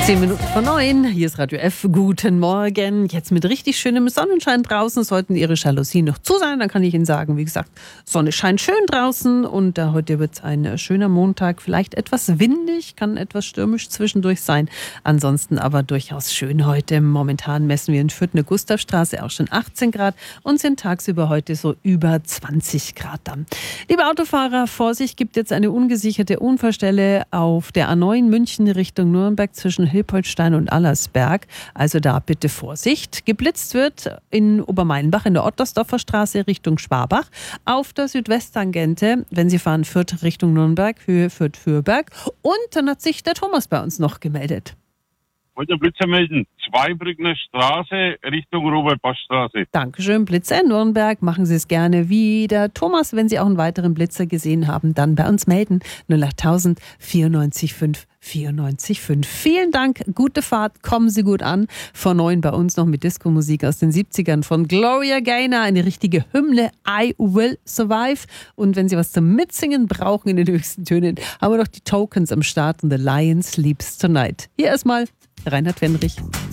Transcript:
10:09, hier ist Radio F. Guten Morgen. Jetzt mit richtig schönem Sonnenschein draußen. Sollten Ihre Jalousien noch zu sein, dann kann ich Ihnen sagen, wie gesagt, Sonne scheint schön draußen und heute wird es ein schöner Montag. Vielleicht etwas windig, kann etwas stürmisch zwischendurch sein. Ansonsten aber durchaus schön heute. Momentan messen wir in Fürth eine Gustavstraße auch schon 18 Grad und sind tagsüber heute so über 20 Grad dann. Liebe Autofahrer, Vorsicht, gibt jetzt eine ungesicherte Unfallstelle auf der A9 München Richtung Nürnberg zwischen Hilpoltstein und Allersberg. Also da bitte Vorsicht. Geblitzt wird in Obermeinbach in der Ottersdorfer Straße Richtung Schwabach. Auf der Südwesttangente, wenn Sie fahren Fürth Richtung Nürnberg, Höhe Fürth-Fürberg. Und dann hat sich der Thomas bei uns noch gemeldet. Wollte Blitzer melden. Zweibrückner Straße Richtung Robert-Bosch-Straße. Dankeschön, Blitzer in Nürnberg. Machen Sie es gerne wie der Thomas. Wenn Sie auch einen weiteren Blitzer gesehen haben, dann bei uns melden. 08000 94 5 94 5. Vielen Dank, gute Fahrt, kommen Sie gut an. Vor 9 bei uns noch mit Disco-Musik aus den 70ern von Gloria Gaynor. Eine richtige Hymne, I Will Survive. Und wenn Sie was zum Mitsingen brauchen in den höchsten Tönen, haben wir noch die Tokens am Start und The Lion Sleeps Tonight. Hier erstmal Reinhard Fendrich.